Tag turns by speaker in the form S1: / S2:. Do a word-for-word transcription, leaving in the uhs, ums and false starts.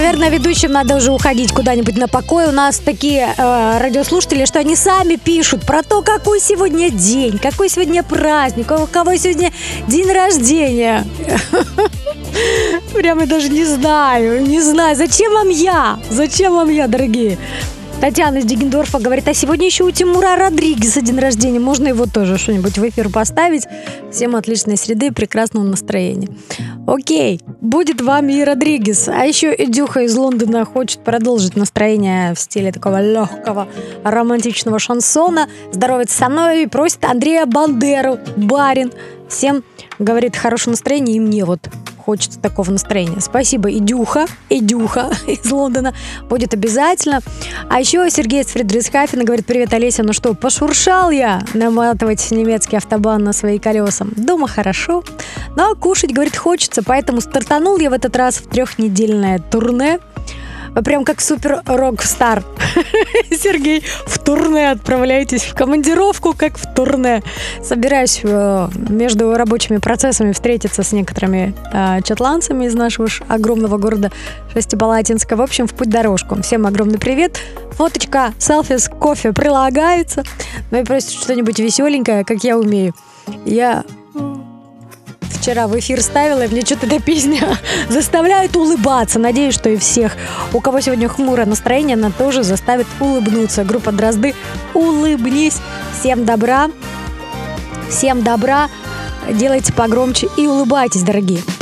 S1: наверное, ведущим надо уже уходить куда-нибудь на покой. У нас такие э, радиослушатели, что они сами пишут про то, какой сегодня день, какой сегодня праздник, у кого сегодня день рождения. Прямо даже не знаю, не знаю. Зачем вам я? Зачем вам я, дорогие? Татьяна из Дегендорфа говорит, а сегодня еще у Тимура Родригеса день рождения. Можно его тоже что-нибудь в эфир поставить. Всем отличной среды и прекрасного настроения. Окей, будет вам и Родригес. А еще Эдюха из Лондона хочет продолжить настроение в стиле такого легкого романтичного шансона. Здоровается со мной и просит Андрея Бандеру, барин. Всем, говорит, хорошее настроение, и мне вот хочется такого настроения. Спасибо, Эдюха, Эдюха из Лондона. Будет обязательно. А еще Сергей из Фридрихсхафена говорит, привет, Олеся, ну что, пошуршал я наматывать немецкий автобан на свои колеса? Дома хорошо, но кушать, говорит, хочется, поэтому стартанул я в этот раз в трехнедельное турне. Прям как супер-рок-стар. Сергей, в турне отправляйтесь, в командировку, как в турне. Собираюсь э, между рабочими процессами встретиться с некоторыми э, чатланцами из нашего огромного города Шестипалатинска. В общем, в путь-дорожку. Всем огромный привет. Фоточка, селфи с кофе прилагается. Ну и просит что-нибудь веселенькое, как я умею. Я... Вчера в эфир ставила, и мне что-то эта песня заставляет улыбаться. Надеюсь, что и всех, у кого сегодня хмурое настроение, она тоже заставит улыбнуться. Группа Дрозды, улыбнись. Всем добра, всем добра. Делайте погромче и улыбайтесь, дорогие.